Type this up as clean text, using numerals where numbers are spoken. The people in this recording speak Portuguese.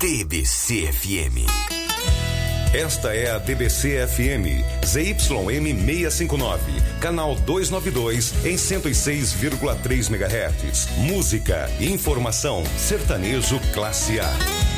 DBC FM. Esta é a DBC FM, ZYM 659, canal 292 em 106,3 MHz. Música, informação, sertanejo classe A.